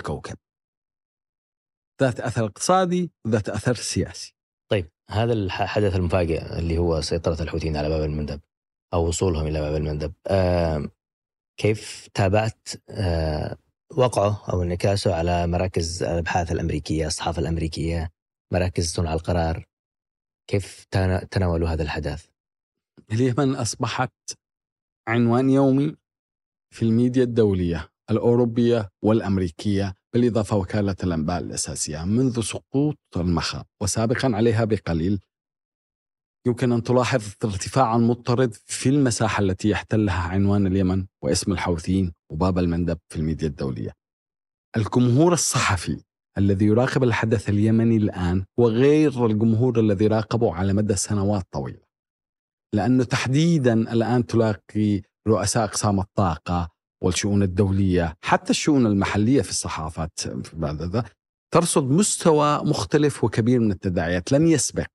كوكب، ذات أثر اقتصادي وذات أثر سياسي. طيب هذا الحدث المفاجئ اللي هو سيطرة الحوثيين على باب المندب أو وصولهم إلى باب المندب، كيف تابعت وقعه أو انعكاسه على مراكز الأبحاث الأمريكية، الصحافة الأمريكية، مراكز صنع القرار؟ كيف تناولوا هذا الحدث؟ اليمن أصبحت عنوان يومي في الميديا الدولية الأوروبية والأمريكية، بالإضافة وكالة الأنباء الأساسية منذ سقوط المخا وسابقا عليها بقليل. يمكن أن تلاحظ ارتفاعا مضطرد في المساحة التي يحتلها عنوان اليمن واسم الحوثيين وباب المندب في الميديا الدولية. الجمهور الصحفي الذي يراقب الحدث اليمني الآن وغير الجمهور الذي راقبه على مدى سنوات طويلة، لأنه تحديدا الآن تلاقي رؤساء أقسام الطاقة والشؤون الدولية حتى الشؤون المحلية في الصحافات بعد ذا ترصد مستوى مختلف وكبير من التداعيات لم يسبق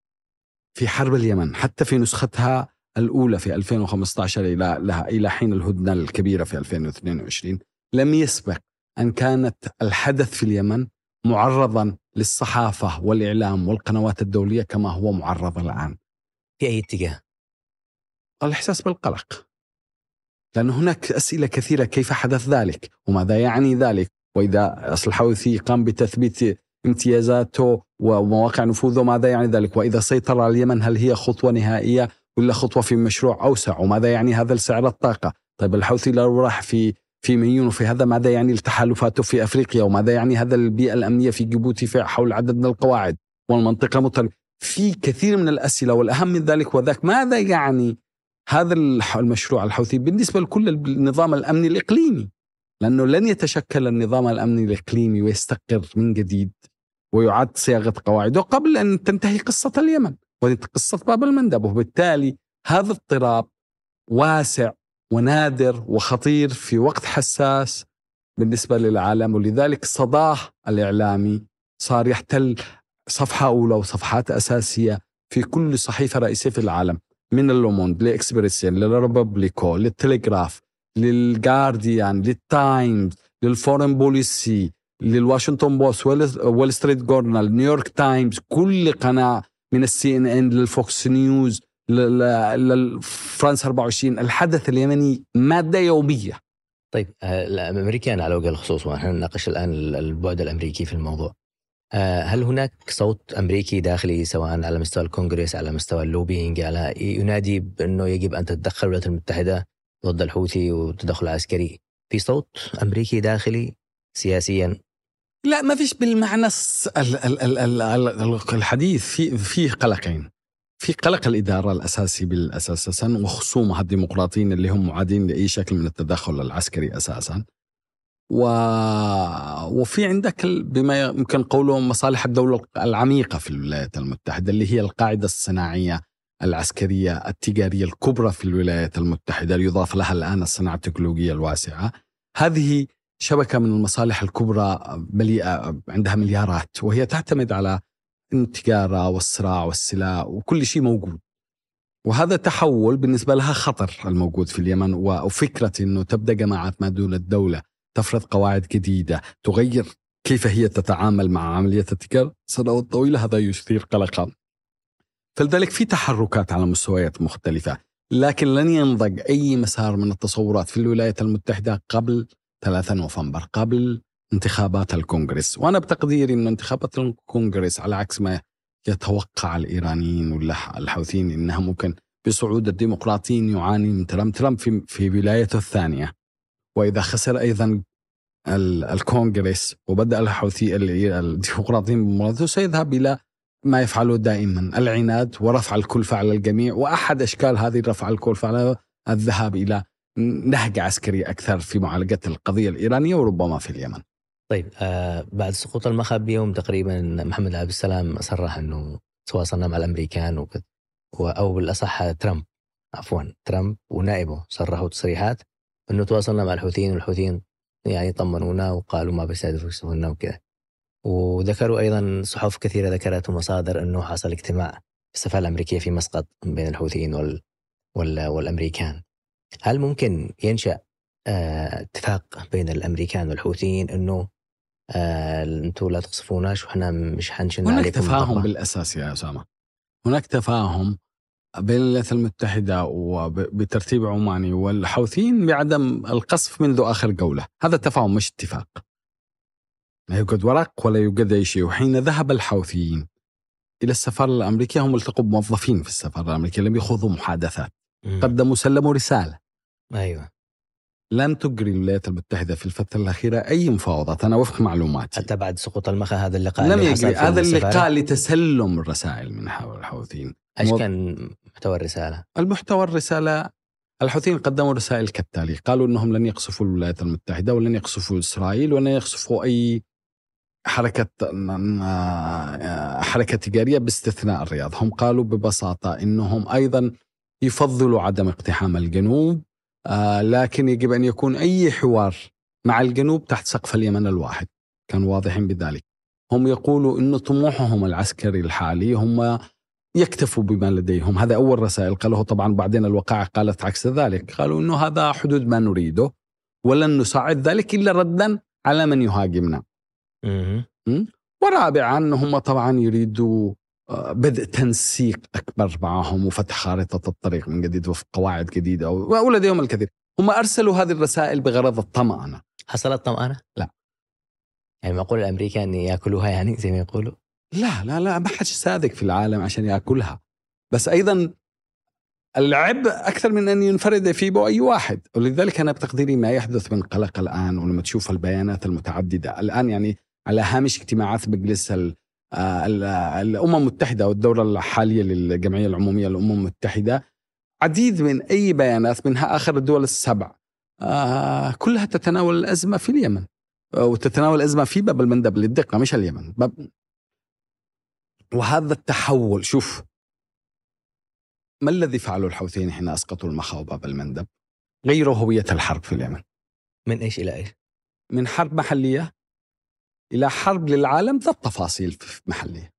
في حرب اليمن، حتى في نسختها الأولى في 2015 إلى حين الهدنة الكبيرة في 2022 لم يسبق أن كانت الحدث في اليمن معرضا للصحافة والإعلام والقنوات الدولية كما هو معرض الآن. في أي اتجاه؟ الإحساس بالقلق، لأن هناك أسئلة كثيرة: كيف حدث ذلك؟ وماذا يعني ذلك؟ وإذا أصل الحوثي قام بتثبيت امتيازاته ومواقع نفوذه ماذا يعني ذلك؟ وإذا سيطر على اليمن هل هي خطوة نهائية ولا خطوة في مشروع أوسع؟ وماذا يعني هذا لسعر الطاقة؟ طيب الحوثي لو راح في مليون وفي هذا ماذا يعني لتحالفاته في أفريقيا؟ وماذا يعني هذا البيئة الأمنية في جيبوتي في حول عدد من القواعد والمنطقة المتطرفة؟ في كثير من الأسئلة، والأهم من ذلك وذاك ماذا يعني هذا المشروع الحوثي بالنسبة لكل النظام الأمني الإقليمي؟ لأنه لن يتشكل النظام الأمني الإقليمي ويستقر من جديد ويعاد صياغة قواعده قبل أن تنتهي قصة اليمن وقصة باب المندب. وبالتالي هذا اضطراب واسع ونادر وخطير في وقت حساس بالنسبة للعالم، ولذلك صداه الإعلامي صار يحتل صفحة أولى وصفحات أساسية في كل صحيفة رئيسية في العالم، من اللوموند لإكسبريسين للريبوبليكو للتليغراف للجارديان للتايمز للفورن بوليسي للواشنطن بوست وول ستريت جورنال نيويورك تايمز، كل قناة من CNN للفوكس نيوز للفرانس 24. الحدث اليمني مادة يومية. طيب الأمريكان على وجه الخصوص، ونحن نناقش الآن البعد الأمريكي في الموضوع، هل هناك صوت أمريكي داخلي سواء على مستوى الكونغرس على مستوى اللوبينج على ينادي بأنه يجب أن تتدخل الولايات المتحدة ضد الحوثي والتدخل العسكري؟ في صوت أمريكي داخلي سياسيا؟ لا، ما فيش بالمعنى الحديث. فيه قلقين. في قلق الإدارة الأساسي بالأساس وخصومها الديمقراطيين اللي هم معادين لأي شكل من التدخل العسكري أساسا، وفي عندك بما يمكن قوله مصالح الدولة العميقة في الولايات المتحدة اللي هي القاعدة الصناعية العسكرية التجارية الكبرى في الولايات المتحدة، يضاف لها الآن الصناعة التكنولوجية الواسعة. هذه شبكة من المصالح الكبرى مليئة عندها مليارات، وهي تعتمد على التجارة والصراع والسلاح وكل شيء موجود. وهذا تحول بالنسبة لها خطر الموجود في اليمن، وفكرة أنه تبدأ جماعات ما دون الدولة تفرض قواعد جديدة تغير كيف هي تتعامل مع عملية التجارة سنوات طويلة، هذا يثير قلقا. فلذلك في تحركات على مستويات مختلفة، لكن لن ينضج أي مسار من التصورات في الولايات المتحدة قبل 3 نوفمبر، قبل انتخابات الكونغرس. وأنا بتقديري أن انتخابات الكونغرس على عكس ما يتوقع الإيرانيين ولا الحوثيين إنها ممكن بصعود الديمقراطيين يعاني من ترامب في ولايته الثانية. وإذا خسر أيضا الكونغرس وبدأ الحوثي الديمقراطيين بمراته سيذهب إلى ما يفعله دائما العناد ورفع الكلفة على الجميع، وأحد أشكال هذه رفع الكلفة على الذهاب إلى نهج عسكري أكثر في معالجة القضية الإيرانية وربما في اليمن. طيب بعد سقوط المخا بيوم تقريبا محمد عبد السلام صرح أنه تواصلنا مع الأمريكان أو بالأصح ترامب ونائبه صرحوا تصريحات أنه تواصلنا مع الحوثيين، والحوثيين يعني طمنونا وقالوا ما بيستهدفوا يسووننا وكذا. وذكروا أيضا صحف كثيرة ذكرت مصادر أنه حصل اجتماع في السفارة الأمريكية في مسقط بين الحوثيين والأمريكان. هل ممكن ينشأ اتفاق بين الأمريكان والحوثيين أنه أنتوا لا تقصفوناش وإحنا مش حنشن هناك عليكم تفاهم ضربة. بالأساس يا أسامة، هناك تفاهم بين الولايات المتحدة وبترتيب عماني والحوثيين بعدم القصف منذ آخر جولة. هذا تفاهم مش اتفاق، لا يوجد ورق ولا يوجد أي شيء. وحين ذهب الحوثيين إلى السفارة الأمريكية هم التقوا بموظفين في السفارة الأمريكية، لم يخوضوا محادثات، قدموا سلموا رسالة. أيوة. لم تجري الولايات المتحدة في الفترة الأخيرة أي مفاوضات، أنا وفق معلوماتي حتى بعد سقوط المخا هذا اللقاء لم اللي حصل يجري. في هذا السفارة. اللقاء لتسلم الرسائل من الحوثيين. إيش كان محتوى الرسالة؟ المحتوى الرسالة، الحوثيين قدموا رسائل كالتالي: قالوا أنهم لن يقصفوا الولايات المتحدة ولن يقصفوا إسرائيل ولن يقصفوا أي حركة تجارية باستثناء الرياض. هم قالوا ببساطة أنهم أيضا يفضلوا عدم اقتحام الجنوب، لكن يجب أن يكون أي حوار مع الجنوب تحت سقف اليمن الواحد. كانوا واضحين بذلك. هم يقولوا أن طموحهم العسكري الحالي هم يكتفوا بما لديهم. هذا أول رسائل قالوه. طبعا بعدين الوقائع قالت عكس ذلك، قالوا أنه هذا حدود ما نريده ولن نساعد ذلك إلا ردا على من يهاجمنا. ورابعا هم طبعا يريدوا بدء تنسيق أكبر معهم وفتح خارطة الطريق من جديد وفق قواعد جديدة، ولديهم الكثير. هم أرسلوا هذه الرسائل بغرض الطمأنة. حصلت طمأنة؟ لا. يعني معقول الأمريكان يأكلوها يعني زي ما يقولوا؟ لا ما حدش صادق في العالم عشان يأكلها، بس أيضا العبء أكثر من أن ينفرد فيه أي واحد. ولذلك أنا بتقديري ما يحدث من قلق الآن، ولما تشوف البيانات المتعددة الآن يعني على هامش اجتماعات مجلس الأمم المتحدة والدورة الحالية للجمعية العمومية للأمم المتحدة، عديد من أي بيانات منها آخر الدول السبع كلها تتناول الأزمة في اليمن، وتتناول الأزمة في باب المندب للدقة مش اليمن. وهذا التحول، شوف ما الذي فعله الحوثيين حين أسقطوا المخا وباب المندب؟ غيروا هوية الحرب في اليمن. من إيش إلى إيش؟ من حرب محلية إلى حرب للعالم ذات تفاصيل محلية.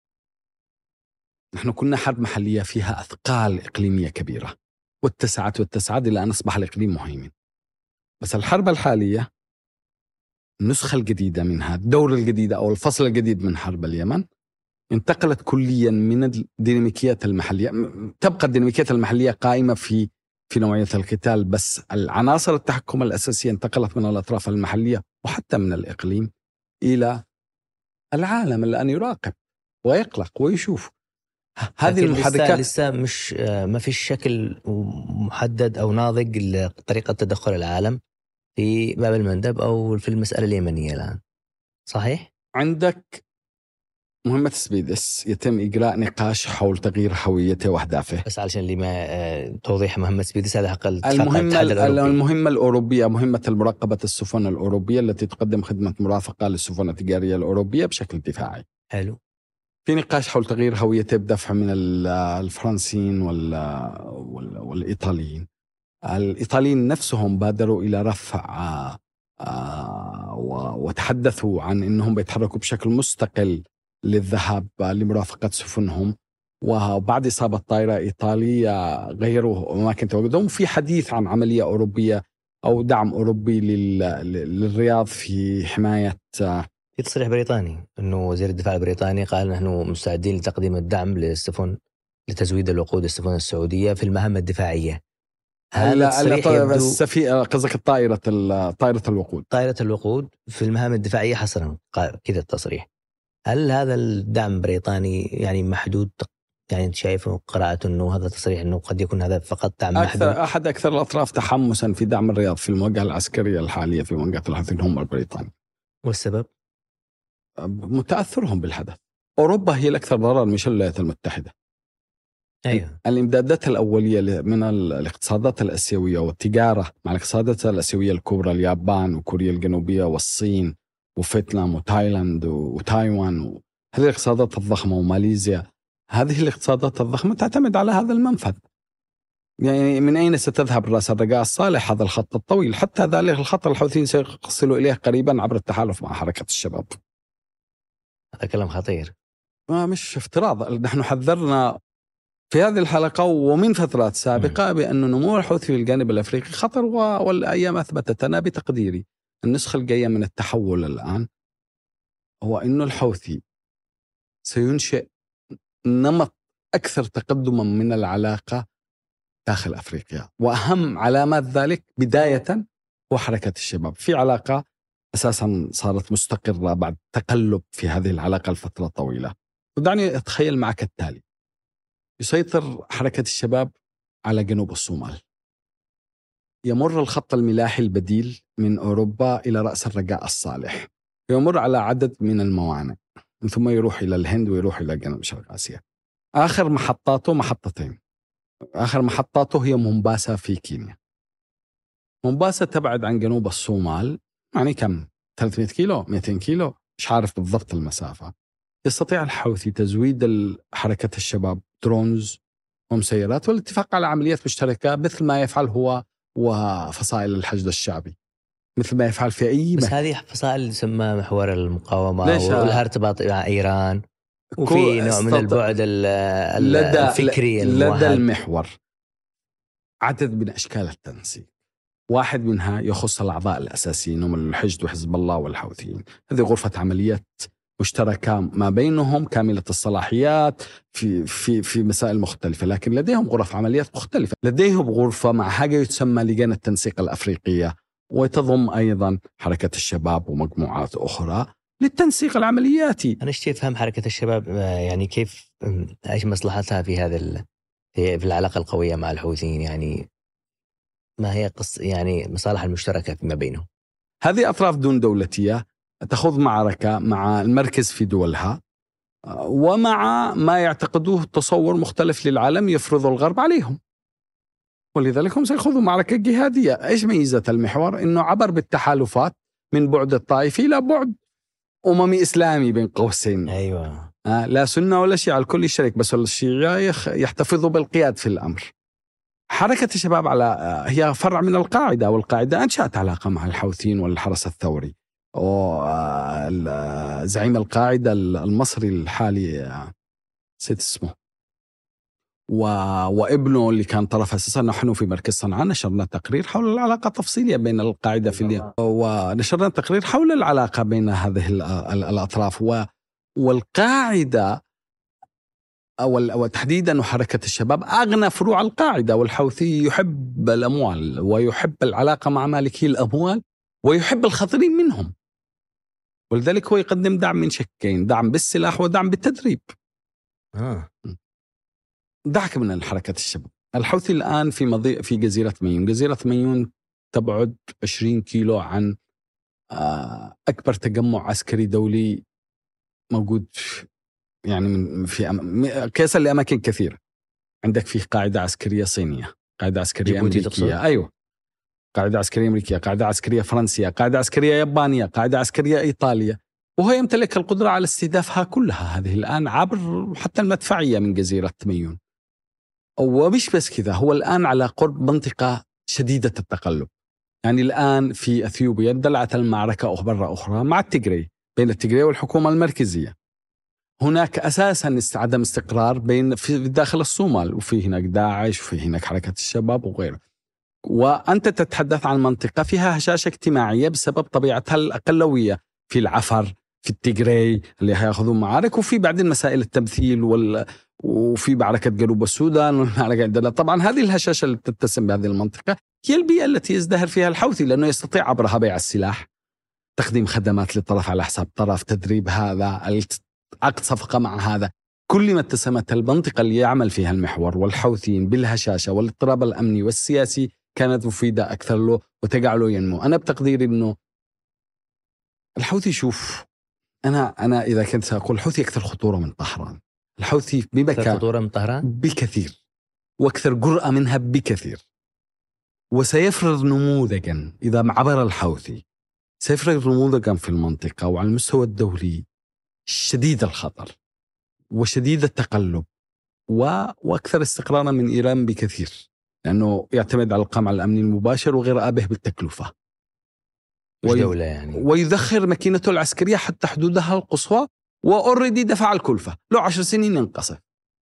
نحن كنا حرب محلية فيها أثقال إقليمية كبيرة واتسعت إلى أن أصبح الإقليم مهيمن. بس الحرب الحالية النسخة الجديدة منها، الدور الجديد أو الفصل الجديد من حرب اليمن، انتقلت كليا من الديناميكيات المحلية. تبقى الديناميكيات المحلية قائمة في نوعية القتال، بس العناصر التحكم الأساسية انتقلت من الأطراف المحلية وحتى من الإقليم إلى العالم الآن يراقب ويقلق ويشوف. هذه المحركات لسه مش ما فيش شكل محدد أو ناضج لطريقة تدخل العالم في باب المندب أو في المسألة اليمنية الآن، صحيح؟ عندك مهمة سبيدس يتم إجراء نقاش حول تغيير هويته وأهدافه. بس علشان اللي ما توضيح مهمة سبيدس هذا حق المهمة الأوروبية، مهمة المراقبة السفن الأوروبية التي تقدم خدمة مرافقة للسفن التجارية الأوروبية بشكل دفاعي. حلو. في نقاش حول تغيير هويته بدفع من الفرنسيين والإيطاليين. الإيطاليين نفسهم بادروا إلى رفع وتحدثوا عن أنهم بيتحركوا بشكل مستقل للذهاب لمرافقة سفنهم، وبعد إصابة طائرة إيطالية غيروا أماكن تواجدهم. في حديث عن عملية أوروبية أو دعم أوروبي للرياض في حماية. في تصريح بريطاني أنه وزير الدفاع البريطاني قال نحن مستعدين لتقديم الدعم للسفن لتزويد الوقود السفن السعودية في المهام الدفاعية. هذا التصريح يبدو قصدك طائرة الوقود. طائرة الوقود في المهام الدفاعية حصرا كذا التصريح. هل هذا الدعم بريطاني يعني محدود؟ يعني أنت شايف قراءة أنه هذا تصريح أنه قد يكون هذا فقط دعم محدود؟ أحد أكثر الأطراف تحمسا في دعم الرياض في المواجهة العسكرية الحالية في مواجهة الحوثيين هم البريطاني. والسبب؟ متأثرهم بالحدث. أوروبا هي الأكثر ضررا مش الولايات المتحدة. أيوة. الإمدادات الأولية من الاقتصادات الأسيوية والتجارة مع الاقتصادات الأسيوية الكبرى، اليابان وكوريا الجنوبية والصين وفيتنام وتايلاند وتايوان، هذه الاقتصادات الضخمة وماليزيا، هذه الاقتصادات الضخمة تعتمد على هذا المنفذ. يعني من أين ستذهب رأس الرجاء الصالح هذا الخط الطويل؟ حتى ذلك الخط الحوثيين سيصلوا إليه قريبا عبر التحالف مع حركة الشباب. هذا كلام خطير. ما مش افتراض، نحن حذرنا في هذه الحلقة ومن فترات سابقة بأن نمو الحوثي في الجانب الأفريقي خطر، والأيام أثبتت. أنا بتقديري النسخة الجاية من التحول الآن هو إنه الحوثي سينشئ نمط أكثر تقدما من العلاقة داخل أفريقيا، وأهم علامات ذلك بداية هو حركة الشباب. في علاقة أساسا صارت مستقرة بعد تقلب في هذه العلاقة لفترة طويلة. ودعني أتخيل معك التالي: يسيطر حركة الشباب على جنوب الصومال، يمر الخط الملاحي البديل من أوروبا إلى رأس الرجاء الصالح، يمر على عدد من الموانئ، من ثم يروح إلى الهند ويروح إلى جنوب شرق آسيا. آخر محطاته محطتين، آخر محطاته هي مومباسا في كينيا. مومباسا تبعد عن جنوب الصومال يعني كم؟ 300 كيلو 200 كيلو، مش عارف بالضبط المسافة. يستطيع الحوثي تزويد حركة الشباب درونز ومسيرات والاتفاق على عمليات مشتركة مثل ما يفعل هو وفصائل الحشد الشعبي، مثل ما يفعل في أي بس مكان. هذه فصائل تسمى محور المقاومة ولها ارتباط مع إيران، وفي نوع من البعد الفكري لدى المحور. عدد من أشكال التنسيق، واحد منها يخص الأعضاء الأساسيين هم الحشد وحزب الله والحوثيين. هذه غرفة عمليات مشتركة ما بينهم كاملة الصلاحيات في مسائل مختلفة، لكن لديهم غرف عمليات مختلفة. لديهم غرفة مع حاجة يتسمى لجان التنسيق الأفريقية، وتضم أيضا حركة الشباب ومجموعات أخرى للتنسيق العملياتي. أنا اشتي أفهم حركة الشباب يعني كيف، إيش مصلحتها في هذا في العلاقة القوية مع الحوثيين، يعني ما هي يعني مصالح المشتركة فيما بينهم؟ هذه أطراف دون دولتية تخوض معركة مع المركز في دولها ومع ما يعتقدوه تصور مختلف للعالم يفرض الغرب عليهم، ولذلك هم سيخوضوا معركة جهادية. إيش ميزة المحور؟ إنه عبر بالتحالفات من بعد الطائفي إلى بعد أممي إسلامي بين قوسين. أيوة. لا سنة ولا شيعة، الكل يشترك، بس الشيعة يحتفظوا بالقياد في الأمر. حركة الشباب هي فرع من القاعدة، والقاعدة أنشأت علاقة مع الحوثيين والحرس الثوري، وزعيم القاعدة المصري الحالي نسيت اسمه وابنه اللي كان طرف أساسا. نحن في مركز صنعاء نشرنا تقرير حول العلاقة التفصيلية بين القاعدة في اليمن، ونشرنا تقرير حول العلاقة بين هذه الأطراف والقاعدة أو تحديدا حركة الشباب أغنى فروع القاعدة. والحوثي يحب الأموال ويحب العلاقة مع مالكي الأموال ويحب الخطرين منهم، ولذلك هو يقدم دعم من شكين: دعم بالسلاح ودعم بالتدريب. دعك من حركة الشباب. الحوثي الآن في جزيرة ميون. جزيرة ميون تبعد 20 كيلو عن أكبر تجمع عسكري دولي موجود، يعني في كيسا لأماكن كثيرة. عندك فيه قاعدة عسكرية صينية، قاعدة عسكرية أمريكية، أيوة، قاعدة عسكرية أمريكية، قاعدة عسكرية فرنسية، قاعدة عسكرية يابانية، قاعدة عسكرية إيطالية، وهو يمتلك القدرة على استهدافها كلها هذه الآن عبر حتى المدفعية من جزيرة ميون. ومش بس كذا، هو الآن على قرب منطقة شديدة التقلب. يعني الآن في أثيوبيا اندلعت المعركة مرة أخرى مع التيغراي، بين التيغراي والحكومة المركزية. هناك أساسا عدم استقرار في داخل الصومال، وفي هناك داعش وفي هناك حركة الشباب وغيره. وأنت تتحدث عن منطقة فيها هشاشة اجتماعية بسبب طبيعتها الأقلوية، في العفر، في التيغراي اللي هياخذون معارك، وفي بعدين مسائل التمثيل وفي معركة جنوب السودان والمعركة عندنا. طبعا هذه الهشاشة اللي تتسم بهذه المنطقة هي البيئة التي يزدهر فيها الحوثي، لأنه يستطيع عبرها بيع السلاح، تقديم خدمات للطرف على حساب طرف، تدريب هذا، عقد صفقة مع هذا. كل ما اتسمت المنطقة اللي يعمل فيها المحور والحوثيين بالهشاشة والاضطراب الأمني والسياسي كانت مفيدة أكثر له وتجعله ينمو. أنا بتقديري إنه الحوثي، شوف، أنا إذا كنت سأقول الحوثي أكثر خطورة من طهران. الحوثي أكثر خطورة من طهران بكثير، وأكثر جرأة منها بكثير، وسيفرض نموذجا إذا عبر الحوثي، سيفرض نموذجا في المنطقة وعلى المستوى الدولي شديد الخطر وشديد التقلب وأكثر استقرارا من إيران بكثير، لأنه يعتمد على القمع الأمني المباشر وغير آبه بالتكلفة، دولة يعني، ويذخر ماكينته العسكرية حتى حدودها القصوى، وأوريدي دفع الكلفة له 10 سنين ينقصف.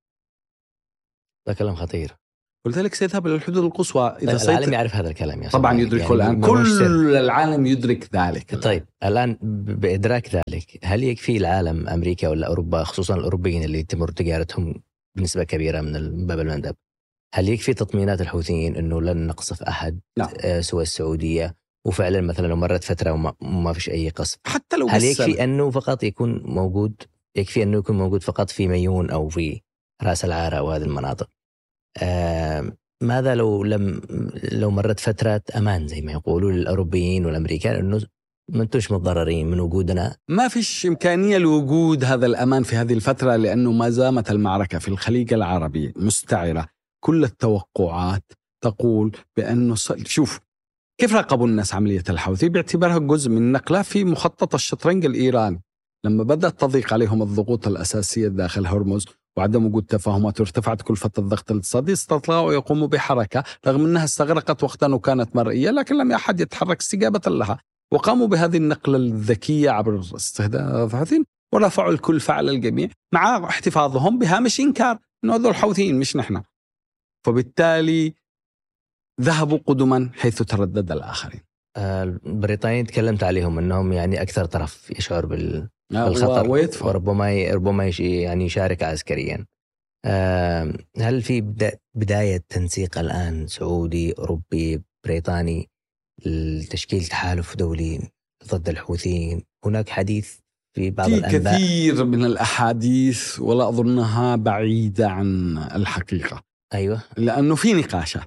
هذا كلام خطير، ولذلك سيذهب إلى الحدود القصوى. إذا العالم يعرف هذا الكلام طبعا يدركه يعني الآن، كل العالم يدرك ذلك. طيب الآن بإدراك ذلك ذلك هل يكفي العالم أمريكا ولا أوروبا، خصوصا الأوروبيين اللي تمر تجارتهم بنسبة كبيرة من باب المندب، هل يكفي تطمينات الحوثيين أنه لن نقصف أحد سوى السعودية، وفعلا مثلا لو مرت فترة وما فيش أي قصف، حتى لو هل يكفي أنه فقط يكون موجود، يكفي أنه يكون موجود فقط في ميون أو في رأس العارة أو هذه المناطق؟ ماذا لو مرت فترة أمان زي ما يقولوا للأوروبيين والأمريكان أنه ما انتوش متضررين من وجودنا؟ ما فيش إمكانية لوجود هذا الأمان في هذه الفترة، لأنه ما زالت المعركة في الخليج العربي مستعرة. كل التوقعات تقول بأنه شوف كيف راقبوا الناس عملية الحوثي باعتبارها جزء من نقلة في مخطط الشطرنج الإيراني. لما بدأت تضيق عليهم الضغوط الأساسية داخل هرمز وعدم وجود تفاهمات وارتفعت كلفة الضغط الاقتصادي، استطاعوا يقوموا بحركة رغم أنها استغرقت وقتا وكانت مرئية، لكن لم أحد يتحرك استجابة لها، وقاموا بهذه النقلة الذكية عبر استهداف الحوثيين ورفعوا الكلفة على الجميع مع احتفاظهم بهامش إنكار أنه هذول الحوثيين مش نحن. فبالتالي ذهبوا قدما حيث تردد الآخرين. البريطانيين تكلمت عليهم أنهم يعني أكثر طرف يشعر بالخطر وربما يعني يشارك عسكريا. هل في بداية تنسيق الآن سعودي أوروبي بريطاني لتشكيل تحالف دولي ضد الحوثيين؟ هناك حديث في بعض الأنباء، كثير من الأحاديث ولا أظنها بعيدة عن الحقيقة. أيوة، لأنه في نقاشات.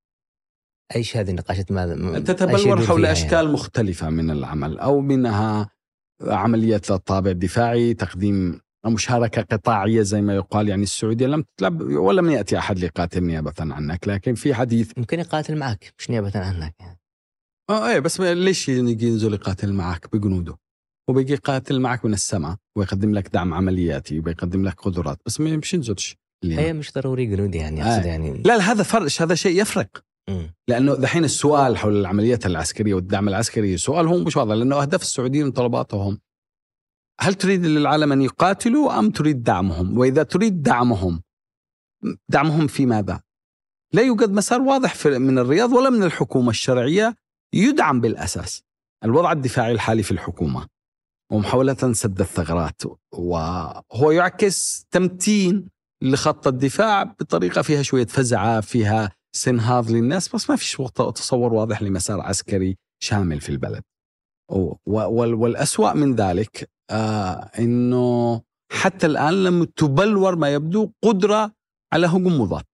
أيش هذه النقاشات؟ ماذا تتبلور حول أشكال مختلفة من العمل، أو منها عملية الطابع الدفاعي، تقديم مشاركة قطاعية زي ما يقال. يعني السعودية لم تطلب ولم يأتي أحد ليقاتل نيابة عنك، لكن في حديث ممكن يقاتل معك مش نيابة عنك يعني. ايه بس ليش يجي ينزل يقاتل معك بجنوده وبيجي يقاتل معك من السماء ويقدم لك دعم عملياتي وبيقدم لك قدرات، بس مش ينزلش. هي مش ضروري جنودي يعني يعني لا هذا فرق، هذا شيء يفرق. لأنه دحين السؤال حول العمليات العسكرية والدعم العسكري سؤالهم مش واضح، لأنه أهداف السعوديين وطلباتهم هل تريد للعالم أن يقاتلوا أم تريد دعمهم؟ وإذا تريد دعمهم في ماذا؟ لا يوجد مسار واضح من الرياض ولا من الحكومة الشرعية يدعم بالأساس الوضع الدفاعي الحالي في الحكومة ومحاولة سد الثغرات، وهو يعكس تمتين لخط الدفاع بطريقة فيها شوية فزعة، فيها استنهاض للناس، بس ما فيش تصور واضح لمسار عسكري شامل في البلد. والأسوأ من ذلك إنه حتى الآن لم تبلور ما يبدو قدرة على هجوم مضاد،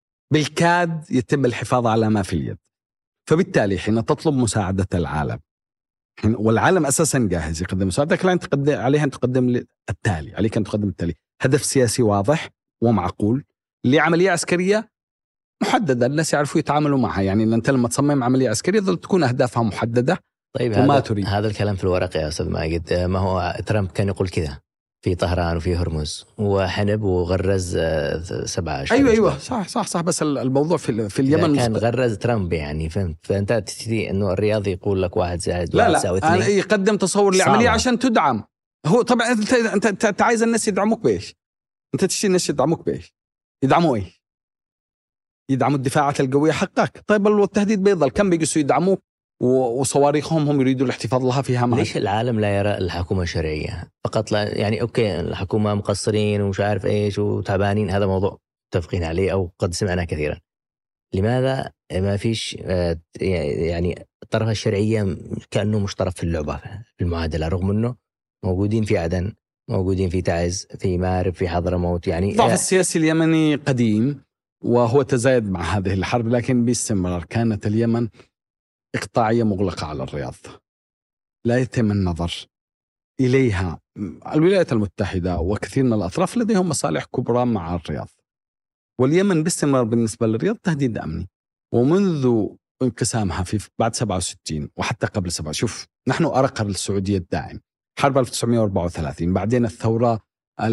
بالكاد يتم الحفاظ على ما في اليد. فبالتالي حين تطلب مساعدة العالم، والعالم أساسا جاهز يقدم مساعدتك، عليها أن تقدم التالي، عليك أن تقدم التالي: هدف سياسي واضح ومعقول لعملية عسكرية محددة الناس يعرفوا يتعاملوا معها. يعني أنت لما تصمم عملية عسكرية تكون أهدافها محددة. طيب هذا الكلام في الورق يا أستاذ ماجد، ما هو ترامب كان يقول كذا في طهران وفي هرمز وحنب وغرز 7 أشهر. أيوة صح بس الموضوع في اليمن كان غرز ترامب يعني، فهمت؟ فأنت تتدي إنه الرياض يقول لك 1 زائد 1 يساوي 2. لا يقدم تصور لعملية عشان تدعم. هو طبعا أنت عايز الناس يدعموك بإيش؟ أنت تشتري الناس يدعموك بإيش؟ يدعموا إيه؟ يدعموا الدفاعات القوية حقك. طيب والتهديد بيضل كم بيجلسوا يدعموك وصواريخهم هم يريدوا الاحتفاظ لها فيها معك. ليش العالم لا يرى الحكومة الشرعية فقط؟ لا يعني أوكي الحكومة مقصرين ومش عارف إيش وتعبانين، هذا موضوع متفقين عليه أو قد سمعنا كثيرا. لماذا ما فيش يعني الطرف الشرعية كأنه مش طرف في اللعبة في المعادلة، رغم أنه موجودين في عدن، موجودين في تعز، في مارب، في حضرموت؟ يعني الضعف السياسي اليمني قديم وهو تزايد مع هذه الحرب، لكن باستمرار كانت اليمن إقطاعية مغلقة على الرياض، لا يتم النظر إليها. الولايات المتحدة وكثير من الأطراف لديهم مصالح كبرى مع الرياض، واليمن باستمرار بالنسبة للرياض تهديد أمني. ومنذ انقسامها في بعد 67 وحتى قبل 7، شوف نحن أرقر السعودية الدائم، حرب 1934، بعدين الثورة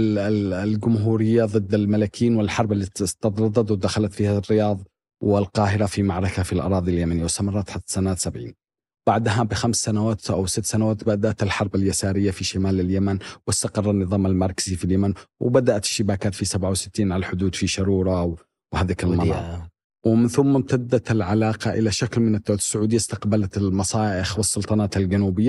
الجمهورية ضد الملكيين والحرب اللي استطردت ودخلت فيها الرياض والقاهرة في معركة في الأراضي اليمنية واستمرت حتى سنة 70. بعدها ب5 سنوات أو 6 سنوات بدأت الحرب اليسارية في شمال اليمن واستقر النظام الماركسي في اليمن، وبدأت الشباكات في 67 على الحدود في شرورة وهذيك المناطق، ومن ثم امتدت العلاقة إلى شكل من السعودية استقبلت المصائخ والسلطنات الجنوبية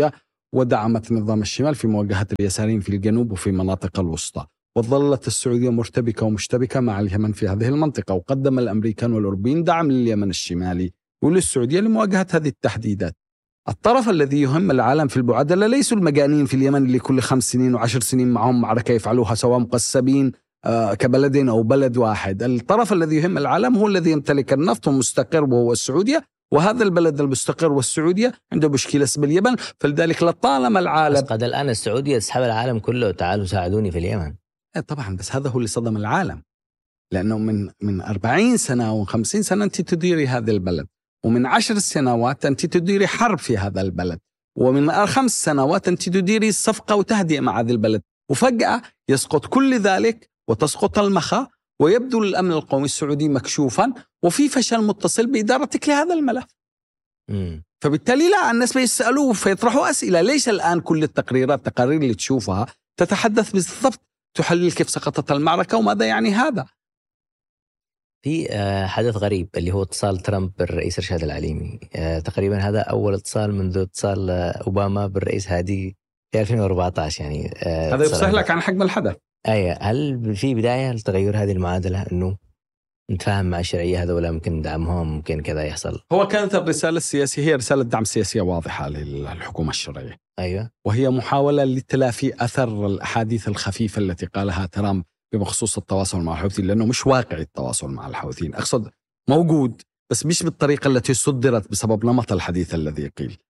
ودعمت نظام الشمال في مواجهة اليساريين في الجنوب وفي مناطق الوسطى، وظلت السعودية مرتبكة ومشتبكة مع اليمن في هذه المنطقة. وقدم الأمريكان والأوروبيين دعم لليمن الشمالي وللسعودية لمواجهة هذه التحديدات. الطرف الذي يهم العالم في المعادلة ليسوا المجانين في اليمن اللي كل 5 سنين و10 سنين معهم معركة يفعلوها سواء مقسمين كبلدين أو بلد واحد. الطرف الذي يهم العالم هو الذي يمتلك النفط ومستقر وهو السعودية، وهذا البلد المستقر والسعودية عنده مشكلة اسم اليمن. فلذلك لطالما العالم قد الآن السعودية تسحب العالم كله، تعالوا ساعدوني في اليمن. طبعا، بس هذا هو اللي صدم العالم، لأنه من 40 سنة و50 سنة أنت تديري هذا البلد، ومن 10 سنوات أنت تديري حرب في هذا البلد، ومن 5 سنوات أنت تديري الصفقة وتهدئة مع هذا البلد، وفجأة يسقط كل ذلك وتسقط المخا، ويبدو الأمن القومي السعودي مكشوفا وفي فشل متصل بإدارتك لهذا الملف. فبالتالي لا، الناس بيسألوا فيطرحوا أسئلة. ليش الآن كل التقارير اللي تشوفها تتحدث بالضبط، تحلل كيف سقطت المعركة وماذا يعني هذا؟ في حدث غريب اللي هو اتصال ترامب بالرئيس رشاد العليمي. تقريبا هذا أول اتصال منذ اتصال أوباما بالرئيس هادي في 2014. يعني هذا يفصح لك عن حجم الحدث. هل في بداية لتغير هذه المعادلة، أنه نتفاهم مع الشرعية هذا ولا ممكن ندعمهم، ممكن كذا يحصل؟ هو كانت الرسالة السياسية هي رسالة دعم سياسية واضحة للحكومة الشرعية. أيوة. وهي محاولة لتلافي أثر الأحاديث الخفيفة التي قالها ترامب بخصوص التواصل مع الحوثيين، لأنه مش واقعي التواصل مع الحوثيين. أقصد موجود بس مش بالطريقة التي صدرت بسبب نمط الحديث الذي قيل.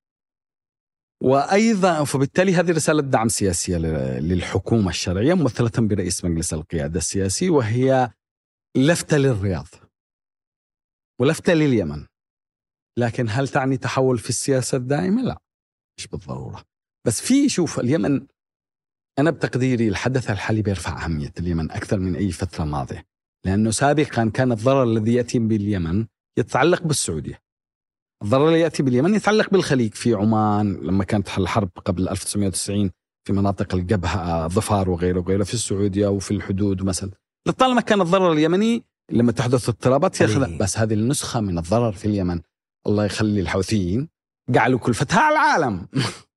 وأيضا فبالتالي هذه رسالة دعم سياسية للحكومة الشرعية ممثلة برئيس مجلس القيادة السياسي، وهي لفتة للرياض ولفتة لليمن. لكن هل تعني تحول في السياسة الدائمة؟ لا، مش بالضرورة. بس شوف اليمن، أنا بتقديري الحدث الحالي بيرفع أهمية اليمن أكثر من أي فترة ماضية، لأنه سابقا كان الضرر الذي يأتي باليمن يتعلق بالسعودية، الضرر الذي يأتي باليمن يتعلق بالخليج، في عمان لما كانت الحرب قبل 1990 في مناطق الجبهة ظفار وغيره في السعودية وفي الحدود مثلا. لطالما كان الضرر اليمني لما تحدث اضطرابات يخلق، بس هذه النسخة من الضرر في اليمن الله يخلي الحوثيين جعلوا كلفتها على العالم.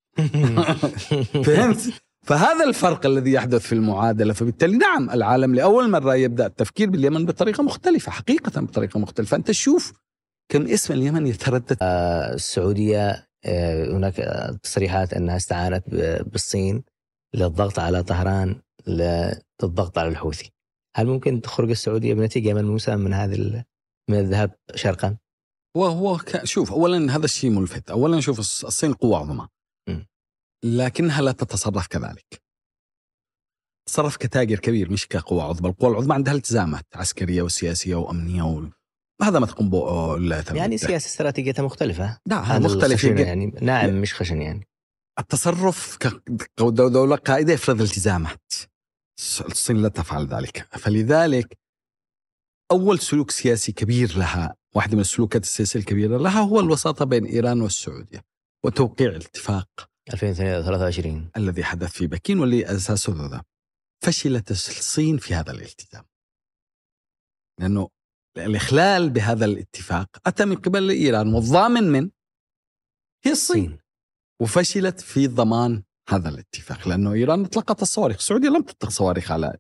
فهمت؟ فهذا الفرق الذي يحدث في المعادلة. فبالتالي نعم، العالم لأول مرة يبدأ التفكير باليمن بطريقة مختلفة، حقيقة بطريقة مختلفة. أنت تشوف كم اسم اليمن يتردد. السعودية هناك تصريحات أنها استعانت بالصين للضغط على طهران للضغط على الحوثي. هل ممكن تخرج السعودية بنتيجة ملموسة من من الذهاب شرقا؟ وهو شوف، أولا هذا الشيء ملفت. أولا شوف، الصين قوة عظمى لكنها لا تتصرف كذلك، تصرف كتاجر كبير مش كقوة عظمى. القوى العظمى عندها التزامات عسكرية وسياسية وأمنية وهذا ما تقوم به يعني سياسة استراتيجيتها مختلفة. لا، مختلف يعني ناعم مش خشن. يعني التصرف كدولة قائدة يفرض التزامات، الصين لا تفعل ذلك. فلذلك أول سلوك سياسي كبير لها، واحدة من السلوكات السياسية الكبيرة لها، هو الوساطة بين إيران والسعودية وتوقيع الاتفاق 2023 الذي حدث في بكين واللي أساسه ذا. فشلت الصين في هذا الالتزام، لأنه الإخلال بهذا الاتفاق أتى من قبل إيران، والضامن من هي الصين، وفشلت في ضمان هذا الاتفاق لأنه إيران اطلقت الصواريخ، السعودية لم تطلق صواريخ على،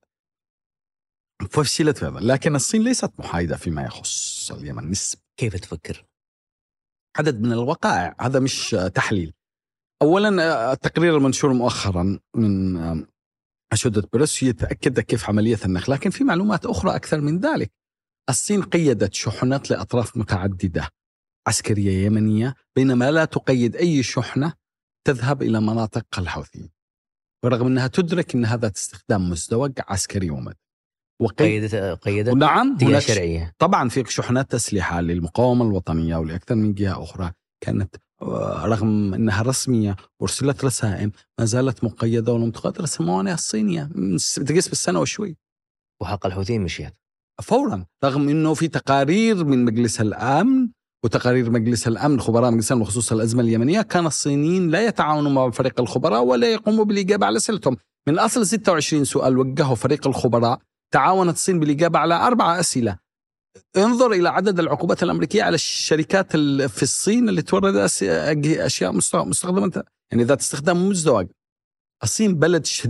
فشلت في هذا. لكن الصين ليست محايدة فيما يخص اليمن نسب. كيف تفكر؟ عدد من الوقائع، هذا مش تحليل. أولا التقرير المنشور مؤخرا من أشودة بريس يتأكد كيف عملية النقل، لكن في معلومات أخرى أكثر من ذلك. الصين قيدت شحنات لأطراف متعددة عسكرية يمنية، بينما لا تقيد أي شحنة تذهب إلى مناطق الحوثيين، ورغم أنها تدرك أن هذا استخدام مزدوج عسكري ومدني. قيدت نعم، هناك شرعية. طبعا في شحنات أسلحة للمقاومة الوطنية ولأكثر من جهة أخرى كانت رغم أنها رسمية وارسلت رسائل ما زالت مقيدة ولم تقدر الموانئ الصينية تقيس بالسنة وشوي. وحق الحوثيين مشيت فورا، رغم أنه في تقارير من مجلس الأمن وتقارير مجلس الأمن، خبراء مجلس الأمن بخصوص الأزمة اليمنية، كان الصينيين لا يتعاونوا مع فريق الخبراء ولا يقوموا بالإجابة على أسئلتهم. من أصل 26 سؤال وجهه فريق الخبراء، تعاونت الصين بالإجابة على 4 أسئلة. انظر إلى عدد العقوبات الأمريكية على الشركات في الصين اللي تورد أشياء مستخدمة. يعني ذات استخدام مزدوج. الصين بلد